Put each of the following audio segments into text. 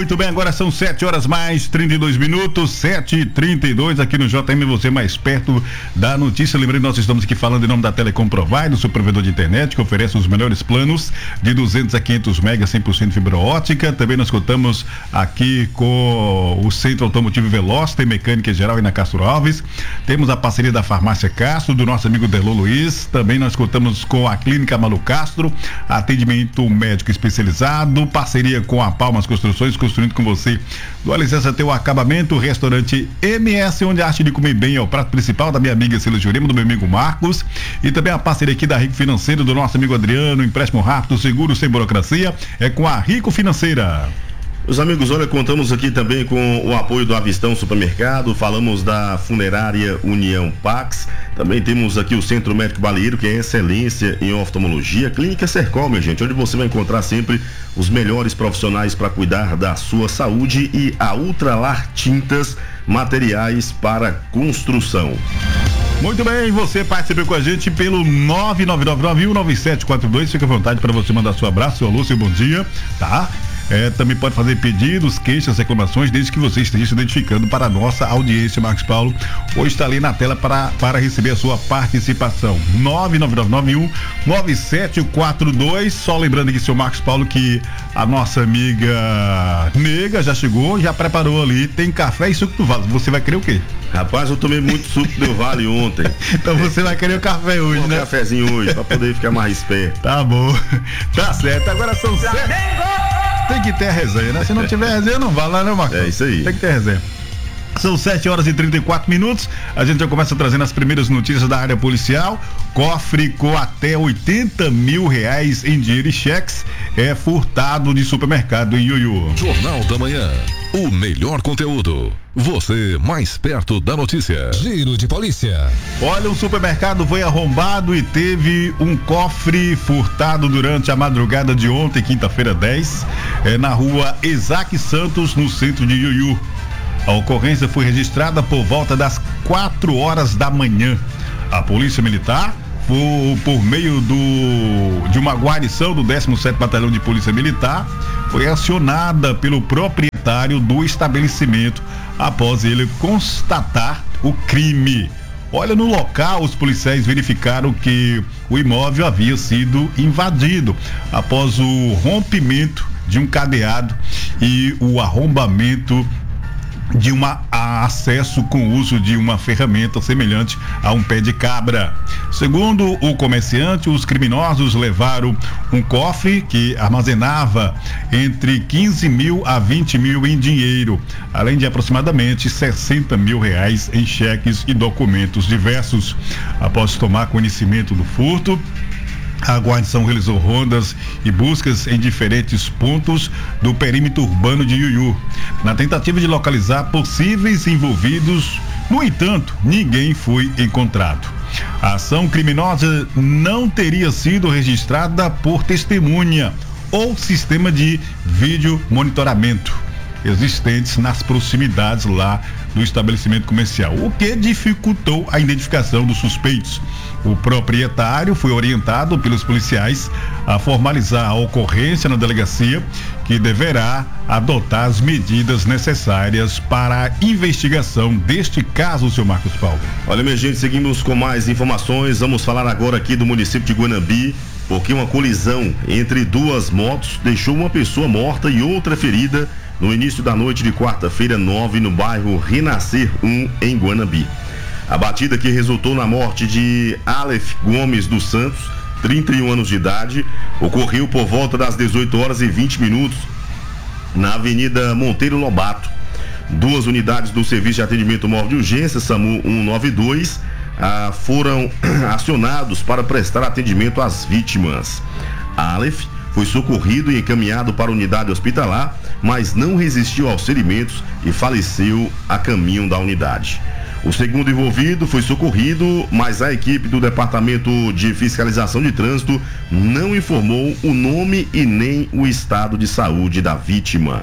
Muito bem, agora são 7 horas mais 32 minutos, 7h32 aqui no JM, você mais perto da notícia. Lembrando, nós estamos aqui falando em nome da Telecom Provide, seu provedor de internet, que oferece os melhores planos de 200 a 500 mega, 100% fibra ótica. Também nós contamos aqui com o Centro Automotivo Veloz, tem mecânica geral e na Castro Alves. Temos a parceria da Farmácia Castro, do nosso amigo Derlô Luiz. Também nós contamos com a Clínica Malu Castro, atendimento médico especializado, parceria com a Palmas Construções, construindo com você do alicerce até o acabamento. Restaurante MS, onde a arte de comer bem é o prato principal, da minha amiga Cila Jurema, do meu amigo Marcos, e também a parceria aqui da Rico Financeiro, do nosso amigo Adriano, empréstimo rápido, seguro, sem burocracia, é com a Rico Financeira. Os amigos, olha, contamos aqui também com o apoio do Avistão Supermercado, falamos da Funerária União Pax, também temos aqui o Centro Médico Baleiro, que é excelência em oftalmologia, Clínica Sercol, minha gente, onde você vai encontrar sempre os melhores profissionais para cuidar da sua saúde, e a Ultralar Tintas, materiais para construção. Muito bem, você participe com a gente pelo 999919742, fica à vontade para você mandar seu abraço, seu alô, seu bom dia, tá? Também pode fazer pedidos, queixas, reclamações, desde que você esteja se identificando para a nossa audiência. Marcos Paulo hoje está ali na tela para receber a sua participação. 999919742. Só lembrando aqui, seu Marcos Paulo, que a nossa amiga Nega já chegou, já preparou ali, tem café e suco do Vale. Você vai querer o quê? Rapaz, eu tomei muito suco do Vale ontem. Então você vai querer o café hoje, né? Um cafezinho hoje, para poder ficar mais esperto. Tá bom, tá certo. Agora são 7. Tem que ter a resenha, né? Se não tiver resenha, não vale, né, Marcos? É isso aí. Tem que ter resenha. São 7 horas e 34 minutos. A gente já começa trazendo as primeiras notícias da área policial. Cofre com até R$80 mil em dinheiro e cheques é furtado de supermercado em Iuiú. Jornal da Manhã. O melhor conteúdo. Você mais perto da notícia. Giro de polícia. Olha, um supermercado foi arrombado e teve um cofre furtado durante a madrugada de ontem, quinta-feira 10, na rua Isaac Santos, no centro de Iuiú. A ocorrência foi registrada por volta das 4 horas da manhã. A Polícia Militar, por meio de uma guarnição do 17º Batalhão de Polícia Militar, foi acionada pelo proprietário do estabelecimento após ele constatar o crime. Olha, no local, os policiais verificaram que o imóvel havia sido invadido após o rompimento de um cadeado e o arrombamento de acesso com o uso de uma ferramenta semelhante a um pé de cabra. Segundo o comerciante, os criminosos levaram um cofre que armazenava entre 15 mil a 20 mil em dinheiro, além de aproximadamente R$60 mil em cheques e documentos diversos. Após tomar conhecimento do furto, a guarnição realizou rondas e buscas em diferentes pontos do perímetro urbano de Iuiú, na tentativa de localizar possíveis envolvidos. No entanto, ninguém foi encontrado. A ação criminosa não teria sido registrada por testemunha ou sistema de vídeo monitoramento existentes nas proximidades lá do estabelecimento comercial, o que dificultou a identificação dos suspeitos. O proprietário foi orientado pelos policiais a formalizar a ocorrência na delegacia, que deverá adotar as medidas necessárias para a investigação deste caso, seu Marcos Paulo. Olha, minha gente, seguimos com mais informações. Vamos falar agora aqui do município de Guanambi, porque uma colisão entre duas motos deixou uma pessoa morta e outra ferida no início da noite de quarta-feira 9, no bairro Renascer 1, em Guanambi. A batida, que resultou na morte de Aleph Gomes dos Santos, 31 anos de idade, ocorreu por volta das 18 horas e 20 minutos na Avenida Monteiro Lobato. Duas unidades do Serviço de Atendimento Móvel de Urgência, SAMU 192, foram acionados para prestar atendimento às vítimas. Aleph foi socorrido e encaminhado para a unidade hospitalar, mas não resistiu aos ferimentos e faleceu a caminho da unidade. O segundo envolvido foi socorrido, mas a equipe do Departamento de Fiscalização de Trânsito não informou o nome e nem o estado de saúde da vítima.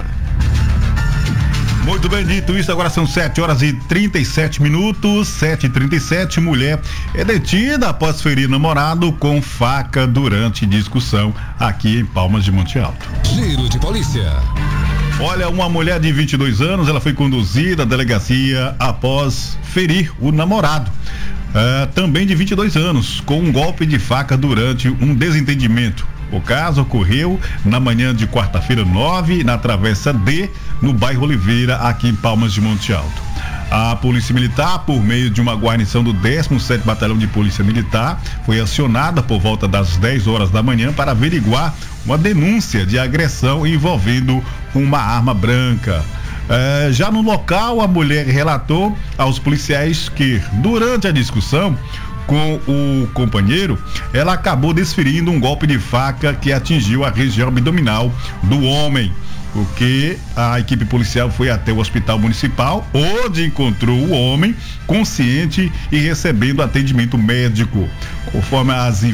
Muito bem dito isso, agora são 7 horas e 37 minutos, 7h37, mulher é detida após ferir namorado com faca durante discussão aqui em Palmas de Monte Alto. Giro de polícia. Olha, uma mulher de 22 anos, ela foi conduzida à delegacia após ferir o namorado, também de 22 anos, com um golpe de faca durante um desentendimento. O caso ocorreu na manhã de quarta-feira 9, na Travessa D, no bairro Oliveira, aqui em Palmas de Monte Alto. A Polícia Militar, por meio de uma guarnição do 17º Batalhão de Polícia Militar, foi acionada por volta das 10 horas da manhã para averiguar uma denúncia de agressão envolvendo uma arma branca. Já no local, a mulher relatou aos policiais que, durante a discussão com o companheiro, ela acabou desferindo um golpe de faca que atingiu a região abdominal do homem. Porque a equipe policial foi até o hospital municipal, onde encontrou o homem consciente e recebendo atendimento médico. Conforme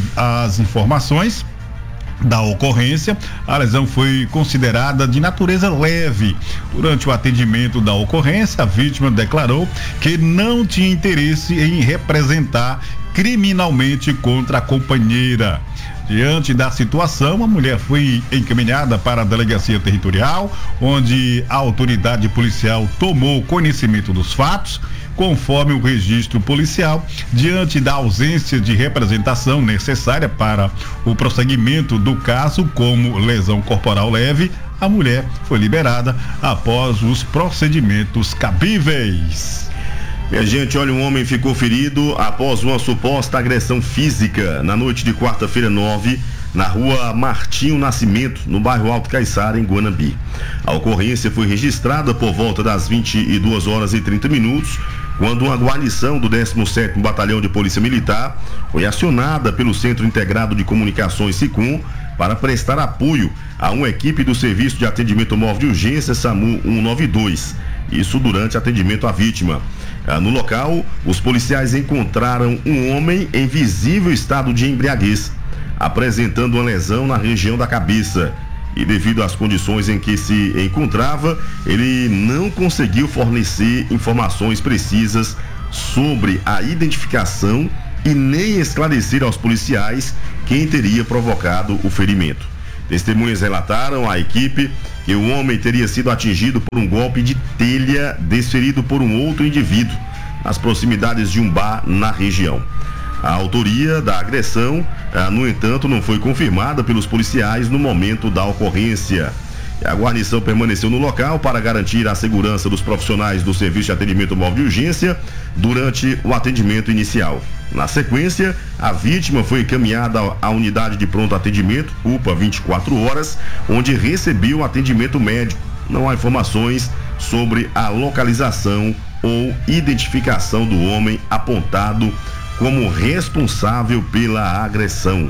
as informações da ocorrência, a lesão foi considerada de natureza leve. Durante o atendimento da ocorrência, a vítima declarou que não tinha interesse em representar criminalmente contra a companheira. Diante da situação, a mulher foi encaminhada para a delegacia territorial, onde a autoridade policial tomou conhecimento dos fatos, conforme o registro policial. Diante da ausência de representação necessária para o prosseguimento do caso, como lesão corporal leve, a mulher foi liberada após os procedimentos cabíveis. Minha gente, olha, um homem ficou ferido após uma suposta agressão física na noite de quarta-feira 9, na rua Martinho Nascimento, no bairro Alto Caiçara, em Guanambi. A ocorrência foi registrada por volta das 22 horas e 30 minutos, quando uma guarnição do 17º Batalhão de Polícia Militar foi acionada pelo Centro Integrado de Comunicações SICOM para prestar apoio a uma equipe do Serviço de Atendimento Móvel de Urgência SAMU 192. Isso durante atendimento à vítima. No local, os policiais encontraram um homem em visível estado de embriaguez, apresentando uma lesão na região da cabeça. E devido às condições em que se encontrava, ele não conseguiu fornecer informações precisas sobre a identificação e nem esclarecer aos policiais quem teria provocado o ferimento. Testemunhas relataram à equipe que o homem teria sido atingido por um golpe de telha desferido por um outro indivíduo nas proximidades de um bar na região. A autoria da agressão, no entanto, não foi confirmada pelos policiais no momento da ocorrência. A guarnição permaneceu no local para garantir a segurança dos profissionais do Serviço de Atendimento Móvel de Urgência durante o atendimento inicial. Na sequência, a vítima foi encaminhada à unidade de pronto atendimento, UPA 24 horas, onde recebeu atendimento médico. Não há informações sobre a localização ou identificação do homem apontado como responsável pela agressão.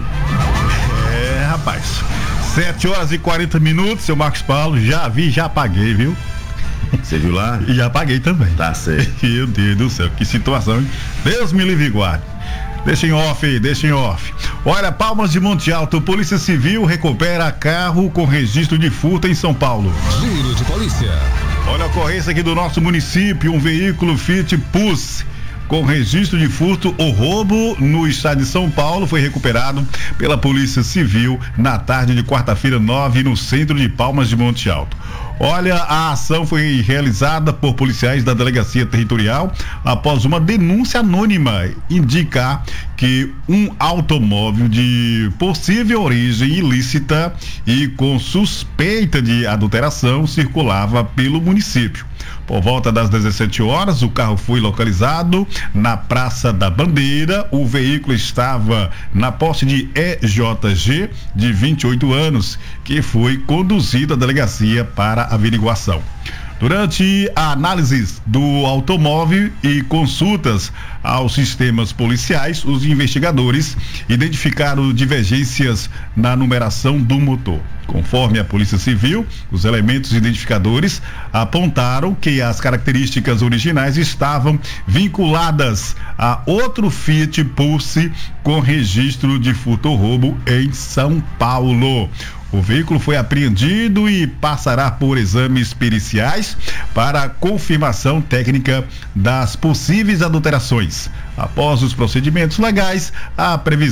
Rapaz, 7 horas e 40 minutos, seu Marcos Paulo, já vi, já paguei, viu? Você viu lá? E já paguei também. Tá certo. Meu Deus do céu, que situação, hein? Deus me livre e guarde. Deixa em off. Olha, Palmas de Monte Alto, Polícia Civil recupera carro com registro de furto em São Paulo. Giro de polícia. Olha a ocorrência aqui do nosso município, um veículo Fiat Pulse com registro de furto ou roubo no estado de São Paulo foi recuperado pela Polícia Civil na tarde de quarta-feira 9 no centro de Palmas de Monte Alto. Olha, a ação foi realizada por policiais da Delegacia Territorial após uma denúncia anônima indicar que um automóvel de possível origem ilícita e com suspeita de adulteração circulava pelo município. Por volta das 17 horas, o carro foi localizado na Praça da Bandeira. O veículo estava na posse de EJG, de 28 anos, que foi conduzido à delegacia para averiguação. Durante a análise do automóvel e consultas aos sistemas policiais, os investigadores identificaram divergências na numeração do motor. Conforme a Polícia Civil, os elementos identificadores apontaram que as características originais estavam vinculadas a outro Fiat Pulse com registro de furto ou roubo em São Paulo. O veículo foi apreendido e passará por exames periciais para confirmação técnica das possíveis adulterações. Após os procedimentos legais, a previsão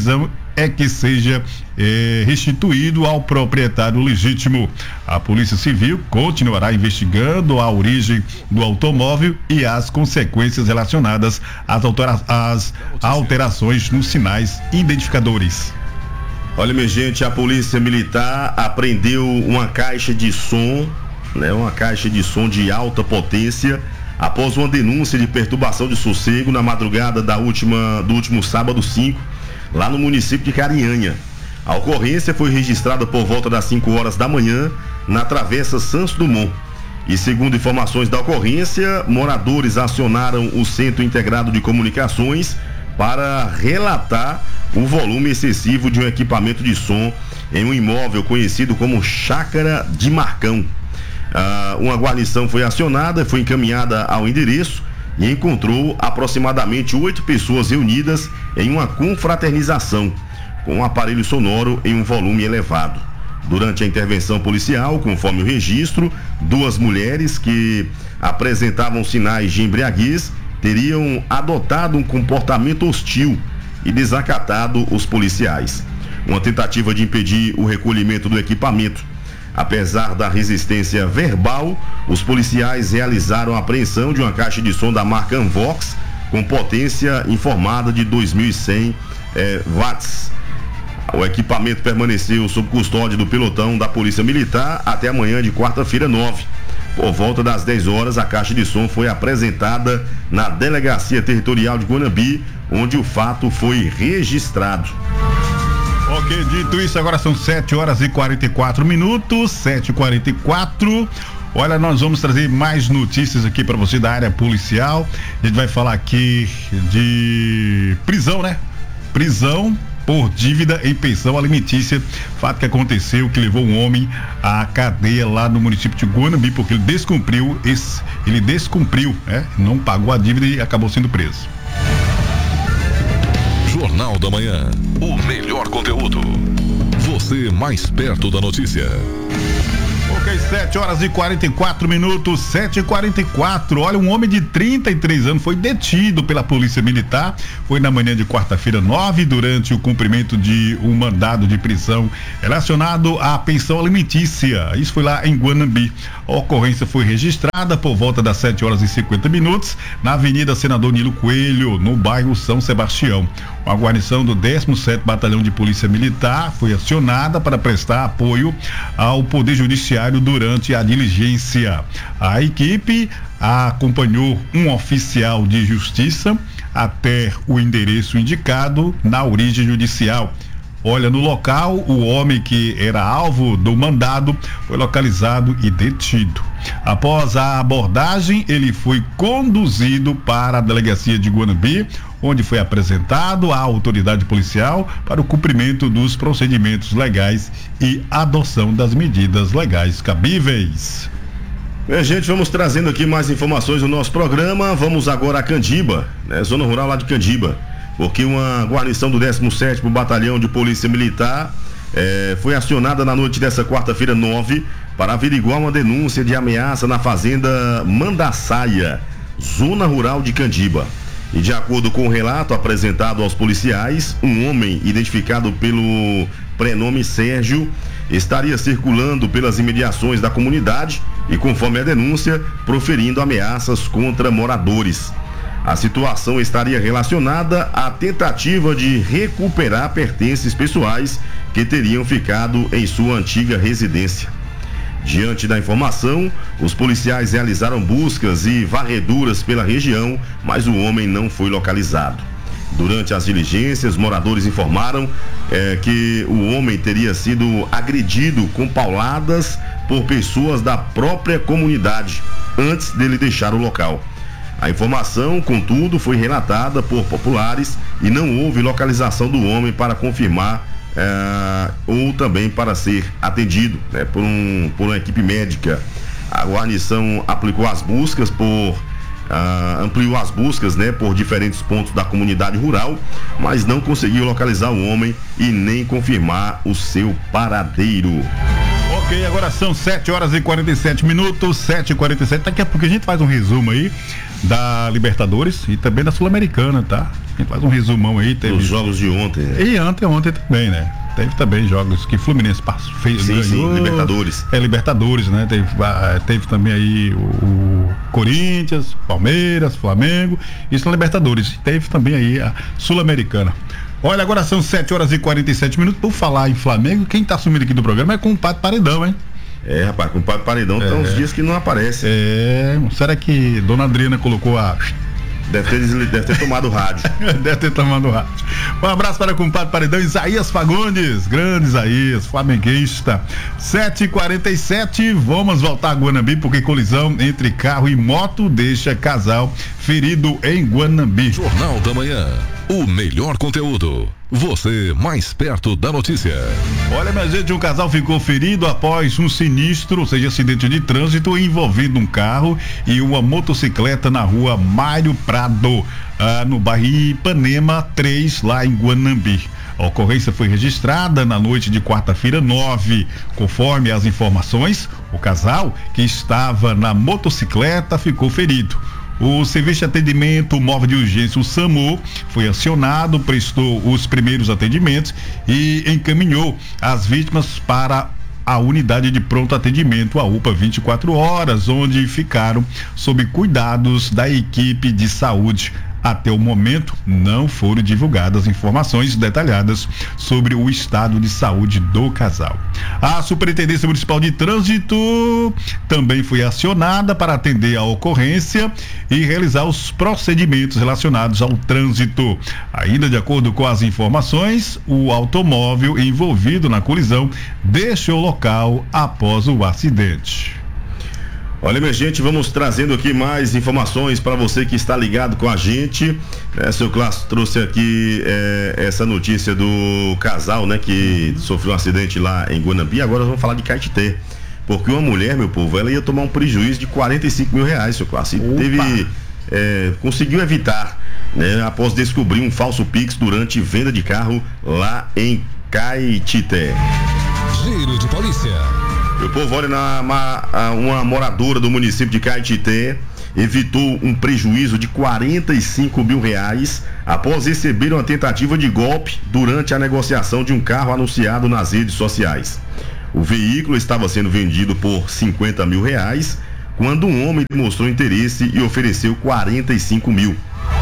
é que seja restituído ao proprietário legítimo. A Polícia Civil continuará investigando a origem do automóvel e as consequências relacionadas às alterações nos sinais identificadores. Olha, minha gente, a Polícia Militar apreendeu uma caixa de som, né? Uma caixa de som de alta potência após uma denúncia de perturbação de sossego na madrugada do último sábado 5, lá no município de Carinhanha. A ocorrência foi registrada por volta das 5 horas da manhã na Travessa Santos Dumont. E segundo informações da ocorrência, moradores acionaram o Centro Integrado de Comunicações para relatar o volume excessivo de um equipamento de som em um imóvel conhecido como Chácara de Marcão. Uma guarnição foi acionada, foi encaminhada ao endereço e encontrou aproximadamente 8 pessoas reunidas em uma confraternização com um aparelho sonoro em um volume elevado. Durante a intervenção policial, conforme o registro, 2 mulheres que apresentavam sinais de embriaguez teriam adotado um comportamento hostil e desacatado os policiais. Uma tentativa de impedir o recolhimento do equipamento. Apesar da resistência verbal, os policiais realizaram a apreensão de uma caixa de som da marca Anvox com potência informada de 2.100 watts. O equipamento permaneceu sob custódia do pelotão da Polícia Militar até amanhã de quarta-feira 9. Por volta das 10 horas, a caixa de som foi apresentada na Delegacia Territorial de Guanambi, onde o fato foi registrado. Ok, dito isso, agora são 7 horas e 44 minutos, 7h44. Olha, nós vamos trazer mais notícias aqui para você da área policial. A gente vai falar aqui de prisão, né? Prisão por dívida em pensão alimentícia. Fato que aconteceu, que levou um homem à cadeia lá no município de Guanambi, porque ele descumpriu, né? Não pagou a dívida e acabou sendo preso. Jornal da Manhã. O melhor conteúdo. Você mais perto da notícia. Ok, 7 horas e 44 minutos, 7h44. Olha, um homem de 33 anos foi detido pela Polícia Militar. Foi na manhã de quarta-feira 9, durante o cumprimento de um mandado de prisão relacionado à pensão alimentícia. Isso foi lá em Guanambi. A ocorrência foi registrada por volta das 7 horas e 50 minutos na Avenida Senador Nilo Coelho, no bairro São Sebastião. A guarnição do 17º Batalhão de Polícia Militar foi acionada para prestar apoio ao Poder Judiciário durante a diligência. A equipe acompanhou um oficial de justiça até o endereço indicado na origem judicial. Olha, no local, o homem que era alvo do mandado foi localizado e detido. Após a abordagem, ele foi conduzido para a delegacia de Guanambi, onde foi apresentado à autoridade policial para o cumprimento dos procedimentos legais e adoção das medidas legais cabíveis. Gente, vamos trazendo aqui mais informações no nosso programa. Vamos agora a Candiba, né? Zona rural lá de Candiba, porque uma guarnição do 17º Batalhão de Polícia Militar foi acionada na noite dessa quarta-feira 9 para averiguar uma denúncia de ameaça na fazenda Mandaçaia, zona rural de Candiba. E de acordo com o relato apresentado aos policiais, um homem identificado pelo prenome Sérgio estaria circulando pelas imediações da comunidade e, conforme a denúncia, proferindo ameaças contra moradores. A situação estaria relacionada à tentativa de recuperar pertences pessoais que teriam ficado em sua antiga residência. Diante da informação, os policiais realizaram buscas e varreduras pela região, mas o homem não foi localizado. Durante as diligências, moradores informaram que o homem teria sido agredido com pauladas por pessoas da própria comunidade antes dele deixar o local. A informação, contudo, foi relatada por populares e não houve localização do homem para confirmar ou também para ser atendido, né, por uma equipe médica. A guarnição aplicou as buscas ampliou as buscas, né, por diferentes pontos da comunidade rural, mas não conseguiu localizar o homem e nem confirmar o seu paradeiro. Ok, agora são 7 horas e 47 minutos, 7h47. Daqui a pouco a gente faz um resumo aí da Libertadores e também da Sul-Americana, tá? gente faz um resumão aí. Teve os jogos de ontem. Né? E ontem também, né? Teve também jogos que Fluminense fez. Sim, Libertadores. Libertadores, né? Teve também aí o Corinthians, Palmeiras, Flamengo. Isso na Libertadores. Teve também aí a Sul-Americana. Olha, agora são 7h47. Por falar em Flamengo, quem tá sumindo aqui do programa é com o Compadre Paredão, hein? Rapaz, com o Compadre Paredão tem uns dias que não aparece. Será que Dona Adriana colocou a... Deve ter tomado o rádio. Deve ter tomado o rádio. Um abraço para o Compadre Paredão, Isaías Fagundes, grande Isaías, flamenguista. 7h47, vamos voltar a Guanambi, porque colisão entre carro e moto deixa casal ferido em Guanambi. Jornal da Manhã, o melhor conteúdo. Você mais perto da notícia. Olha, minha gente, um casal ficou ferido após um sinistro, ou seja, acidente de trânsito envolvendo um carro e uma motocicleta na rua Mário Prado, no bairro Ipanema 3, lá em Guanambi. A ocorrência foi registrada na noite de quarta-feira 9. Conforme as informações, o casal que estava na motocicleta ficou ferido. O Serviço de Atendimento Móvel de Urgência, o SAMU, foi acionado, prestou os primeiros atendimentos e encaminhou as vítimas para a unidade de pronto atendimento, a UPA 24 horas, onde ficaram sob cuidados da equipe de saúde. Até o momento, não foram divulgadas informações detalhadas sobre o estado de saúde do casal. A Superintendência Municipal de Trânsito também foi acionada para atender a ocorrência e realizar os procedimentos relacionados ao trânsito. Ainda de acordo com as informações, o automóvel envolvido na colisão deixou o local após o acidente. Olha, minha gente, vamos trazendo aqui mais informações para você que está ligado com a gente. Seu Clássico trouxe aqui essa notícia do casal, né, que sofreu um acidente lá em Guanambi. Agora vamos falar de Caetité. Porque uma mulher, meu povo, ela ia tomar um prejuízo de R$45 mil, seu Clássico. E conseguiu evitar, né, após descobrir um falso Pix durante venda de carro lá em Caetité. Giro de polícia. Meu povo, olha, uma moradora do município de Caetité evitou um prejuízo de R$45 mil após receber uma tentativa de golpe durante a negociação de um carro anunciado nas redes sociais. O veículo estava sendo vendido por R$50 mil quando um homem demonstrou interesse e ofereceu R$45 mil.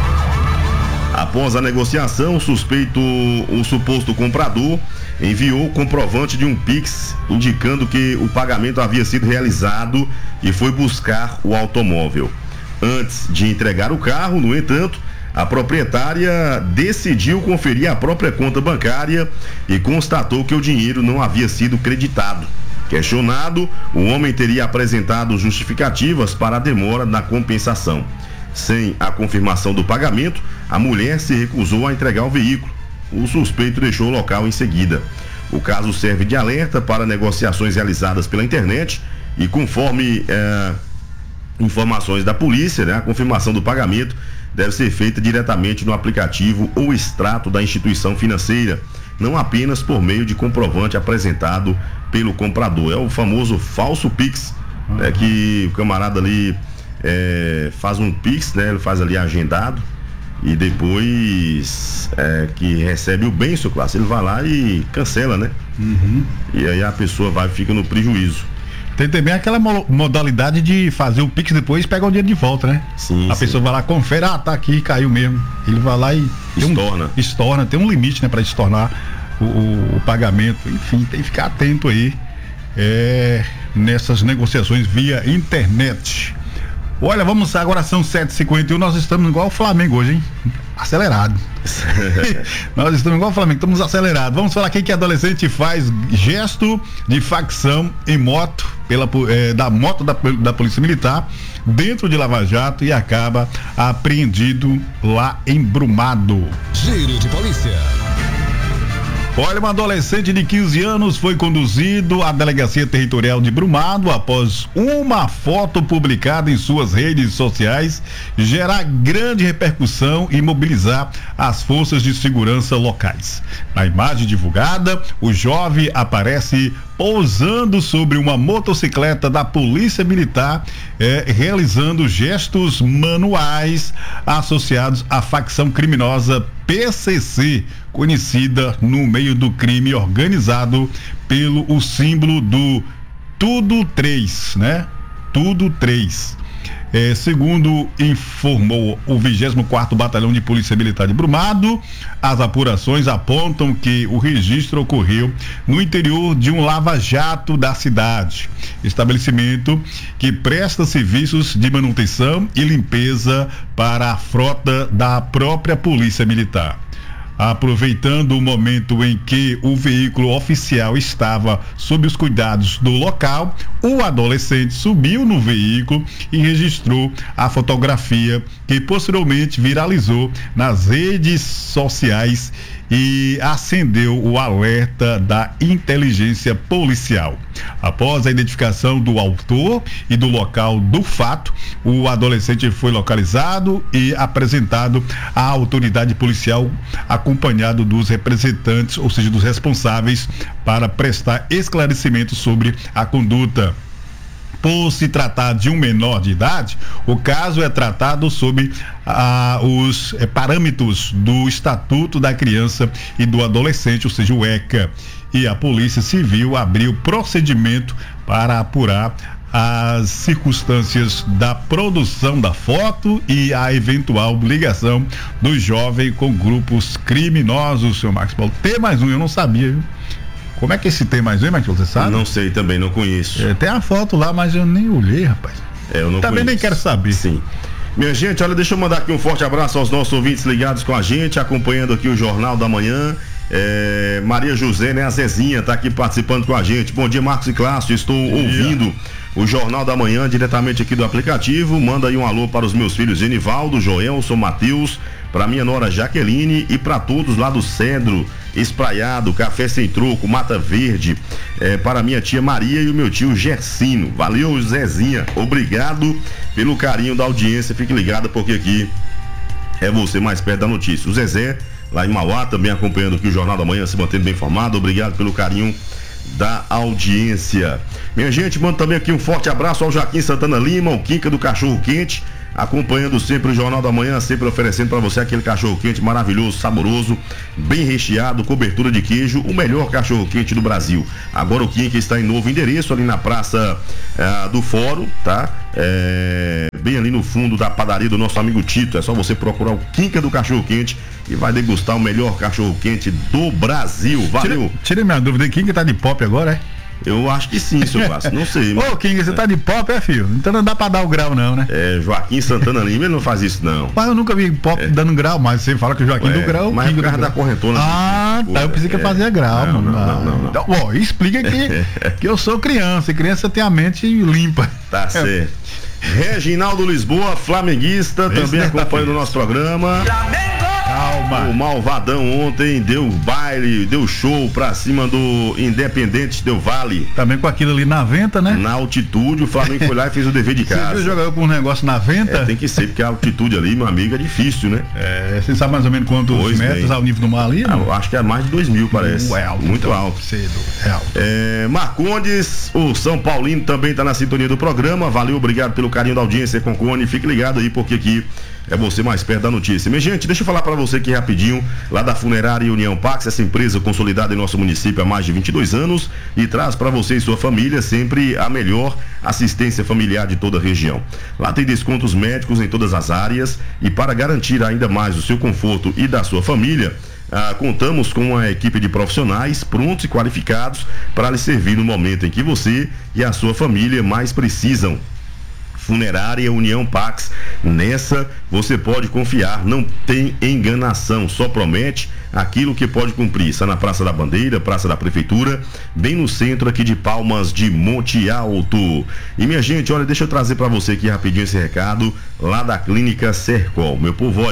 Após a negociação, o suposto comprador enviou o comprovante de um Pix indicando que o pagamento havia sido realizado e foi buscar o automóvel. Antes de entregar o carro, no entanto, a proprietária decidiu conferir a própria conta bancária e constatou que o dinheiro não havia sido creditado. Questionado, o homem teria apresentado justificativas para a demora na compensação. Sem a confirmação do pagamento, a mulher se recusou a entregar o veículo. O suspeito deixou o local em seguida. O caso serve de alerta para negociações realizadas pela internet e, conforme informações da polícia, né, a confirmação do pagamento deve ser feita diretamente no aplicativo ou extrato da instituição financeira, não apenas por meio de comprovante apresentado pelo comprador. É o famoso falso Pix, né, que o camarada ali faz um Pix, né, ele faz ali agendado e depois que recebe o bem, seu Clássico, ele vai lá e cancela, né? E aí a pessoa fica no prejuízo. Tem também aquela modalidade de fazer o Pix depois e pegar o dinheiro de volta, né? Sim, a pessoa vai lá, confere, tá aqui, caiu mesmo. Ele vai lá e estorna, tem um limite, né, para estornar o pagamento. Enfim, tem que ficar atento aí nessas negociações via internet. Olha, vamos agora, são 7h51, nós estamos igual o Flamengo hoje, hein? Acelerado. Nós estamos igual o Flamengo, estamos acelerados. Vamos falar aqui que adolescente faz gesto de facção em moto, da moto da Polícia Militar, dentro de Lava Jato e acaba apreendido lá em Brumado. Giro de polícia. Olha, um adolescente de 15 anos foi conduzido à Delegacia Territorial de Brumado após uma foto publicada em suas redes sociais gerar grande repercussão e mobilizar as forças de segurança locais. Na imagem divulgada, o jovem aparece pousando sobre uma motocicleta da Polícia Militar, realizando gestos manuais associados à facção criminosa PCC, conhecida no meio do crime organizado pelo o símbolo do Tudo 3, né? Tudo 3. Segundo informou o 24º Batalhão de Polícia Militar de Brumado, as apurações apontam que o registro ocorreu no interior de um lava-jato da cidade, estabelecimento que presta serviços de manutenção e limpeza para a frota da própria Polícia Militar. Aproveitando o momento em que o veículo oficial estava sob os cuidados do local, o adolescente subiu no veículo e registrou a fotografia, que posteriormente viralizou nas redes sociais e acendeu o alerta da inteligência policial. Após a identificação do autor e do local do fato, o adolescente foi localizado e apresentado à autoridade policial, acompanhado dos representantes, ou seja, dos responsáveis, para prestar esclarecimento sobre a conduta. Por se tratar de um menor de idade, o caso é tratado sob os parâmetros do Estatuto da Criança e do Adolescente, ou seja, o ECA. E a Polícia Civil abriu procedimento para apurar as circunstâncias da produção da foto e a eventual ligação do jovem com grupos criminosos, senhor Marcos Paulo. Tem mais um, eu não sabia, viu? Como é que esse tem mais um, Marcos, você sabe? Não sei também, não conheço. Tem a foto lá, mas eu nem olhei, rapaz. Eu não também conheço. Nem quero saber. Sim. Minha gente, olha, deixa eu mandar aqui um forte abraço aos nossos ouvintes ligados com a gente, acompanhando aqui o Jornal da Manhã. Maria José, né? A Zezinha tá aqui participando com a gente. Bom dia, Marcos e Cláudio, estou ouvindo o Jornal da Manhã diretamente aqui do aplicativo. Manda aí um alô para os meus filhos Genivaldo, Joelson, Matheus, para minha nora Jaqueline e para todos lá do Cedro, Espraiado, Café Sem Troco, Mata Verde, para minha tia Maria e o meu tio Gersino. Valeu, Zezinha, obrigado pelo carinho da audiência. Fique ligado porque aqui é você mais perto da notícia. O Zezé, lá em Mauá, também acompanhando aqui o Jornal da Manhã, se mantendo bem informado. Obrigado pelo carinho da audiência. Minha gente, mando também aqui um forte abraço ao Joaquim Santana Lima, o Quinca do Cachorro Quente, acompanhando sempre o Jornal da Manhã, sempre oferecendo para você aquele cachorro quente maravilhoso, saboroso, bem recheado, cobertura de queijo, o melhor cachorro quente do Brasil. Agora o Quinca está em novo endereço, ali na Praça do Fórum, tá? Bem ali no fundo da padaria do nosso amigo Tito. É só você procurar o Quinca do Cachorro Quente e vai degustar o melhor cachorro quente do Brasil. Valeu! Tira minha dúvida, Quinca tá de pop agora, é? Eu acho que sim, seu Vasco, não sei. Ô, King, você tá de pop, filho? Então não dá pra dar o grau, não, né? Joaquim Santana Lima, ele não faz isso, não. Mas eu nunca vi pop dando grau, mas você fala que o Joaquim do grau. Mas por causa da correntona. Tá, eu pensei que ia fazer grau, mano. Não. Então, explica que eu sou criança, e criança tem a mente limpa. Tá certo. Reginaldo Lisboa, flamenguista, também acompanhando o nosso programa. Calma. O Malvadão ontem deu baile, deu show pra cima do Independente Del Vale. Também com aquilo ali na venta, né? Na altitude, o Flamengo foi lá e fez o dever de casa. Você viu jogador com um negócio na venta? Tem que ser, porque a altitude ali, meu amigo, é difícil, né? Você sabe mais ou menos quantos metros ao nível do mar ali? Eu acho que é mais de 2.000, parece. Alto, muito então, alto. Cedo, é alto. Marcondes, o São Paulino também tá na sintonia do programa. Valeu, obrigado pelo carinho da audiência, Concone. Fique ligado aí, porque aqui é você mais perto da notícia. Minha gente, deixa eu falar para você aqui rapidinho, lá da Funerária União Pax, essa empresa consolidada em nosso município há mais de 22 anos e traz para você e sua família sempre a melhor assistência familiar de toda a região. Lá tem descontos médicos em todas as áreas e para garantir ainda mais o seu conforto e da sua família, contamos com uma equipe de profissionais prontos e qualificados para lhe servir no momento em que você e a sua família mais precisam. Funerária União Pax, nessa você pode confiar, não tem enganação, só promete aquilo que pode cumprir. Está na Praça da Bandeira, Praça da Prefeitura, bem no centro aqui de Palmas de Monte Alto. E minha gente, olha, deixa eu trazer para você aqui rapidinho esse recado lá da Clínica Sercol. Meu povo, olha,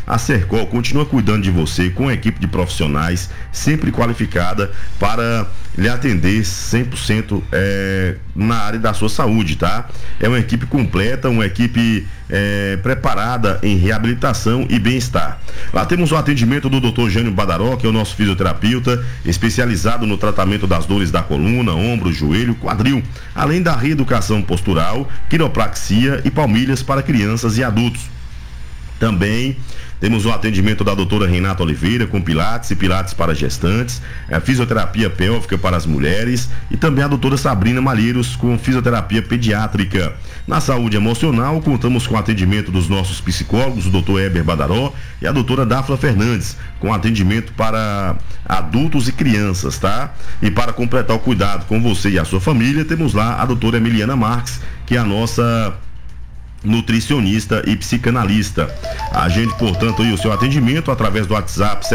a Sercol continua cuidando de você com a equipe de profissionais sempre qualificada para lhe atender 100% na área da sua saúde, tá? É uma equipe completa, uma equipe preparada em reabilitação e bem-estar. Lá temos o atendimento do Dr. Jânio Badaró, que é o nosso fisioterapeuta, especializado no tratamento das dores da coluna, ombro, joelho, quadril, além da reeducação postural, quiropraxia e palmilhas para crianças e adultos. Também temos o atendimento da doutora Renata Oliveira com pilates e pilates para gestantes, a fisioterapia pélvica para as mulheres e também a doutora Sabrina Malheiros com fisioterapia pediátrica. Na saúde emocional, contamos com o atendimento dos nossos psicólogos, o doutor Heber Badaró e a doutora Dafla Fernandes, com atendimento para adultos e crianças, tá? E para completar o cuidado com você e a sua família, temos lá a doutora Emiliana Marques, que é a nossa nutricionista e psicanalista. Agende, portanto, aí o seu atendimento através do WhatsApp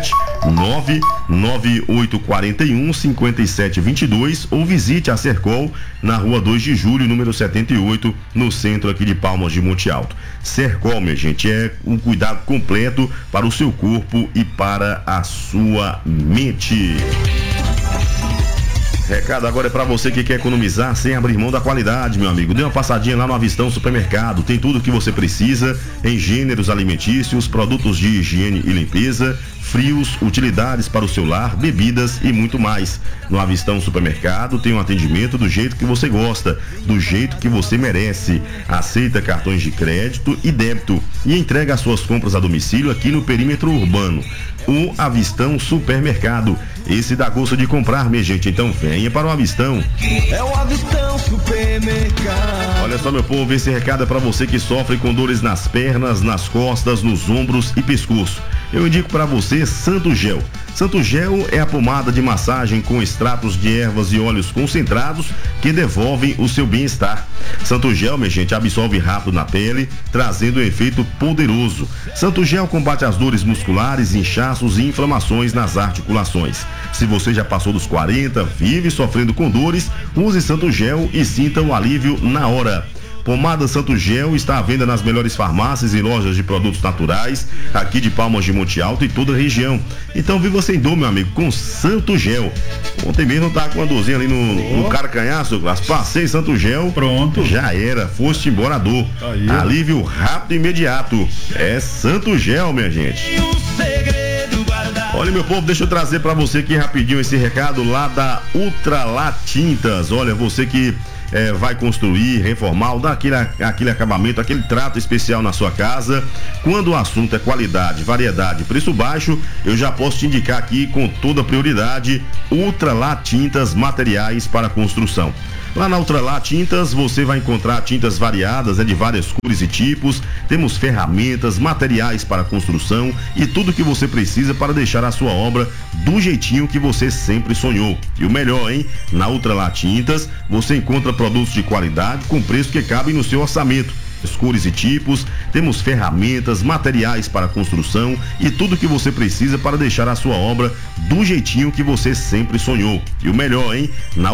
77998415722 ou visite a Sercol na rua 2 de julho, número 78, no centro aqui de Palmas de Monte Alto. Sercol, minha gente, é um cuidado completo para o seu corpo e para a sua mente. Recado agora é para você que quer economizar sem abrir mão da qualidade, meu amigo. Dê uma passadinha lá no Avistão Supermercado. Tem tudo o que você precisa em gêneros alimentícios, produtos de higiene e limpeza, frios, utilidades para o seu lar, bebidas e muito mais. No Avistão Supermercado tem um atendimento do jeito que você gosta, do jeito que você merece. Aceita cartões de crédito e débito e entrega as suas compras a domicílio aqui no perímetro urbano. O Avistão Supermercado. Esse dá gosto de comprar, minha gente. Então venha para o Avistão. É o Avistão Supermercado. Olha só, meu povo, esse recado é para você que sofre com dores nas pernas, nas costas, nos ombros e pescoço. Eu indico para você Santo Gel. Santo Gel é a pomada de massagem com extratos de ervas e óleos concentrados que devolvem o seu bem-estar. Santo Gel, minha gente, absorve rápido na pele, trazendo um efeito poderoso. Santo Gel combate as dores musculares, inchaços e inflamações nas articulações. Se você já passou dos 40, vive sofrendo com dores, use Santo Gel e sinta o alívio na hora. Pomada Santo Gel está à venda nas melhores farmácias e lojas de produtos naturais aqui de Palmas de Monte Alto e toda a região. Então viva sem dor, meu amigo, com Santo Gel. Ontem mesmo eu tava com uma dorzinha ali no carcanhaço, passei Santo Gel. Pronto. Já era, foste embora a dor. Aí. Alívio rápido e imediato. É Santo Gel, minha gente. Olha, meu povo, deixa eu trazer para você aqui rapidinho esse recado lá da Ultralat Tintas. Olha, você que vai construir, reformar, dar aquele acabamento, aquele trato especial na sua casa. Quando o assunto é qualidade, variedade, preço baixo, eu já posso te indicar aqui com toda prioridade Ultralat Tintas, materiais para construção. Lá na Ultralat Tintas você vai encontrar tintas variadas, de várias cores e tipos. Temos ferramentas, materiais para construção e tudo que você precisa para deixar a sua obra do jeitinho que você sempre sonhou. E o melhor, hein? Na Ultralat Tintas você encontra produtos de qualidade com preço que cabe no seu orçamento. Cores e tipos, temos ferramentas, materiais para construção e tudo que você precisa para deixar a sua obra do jeitinho que você sempre sonhou. E o melhor, hein? Na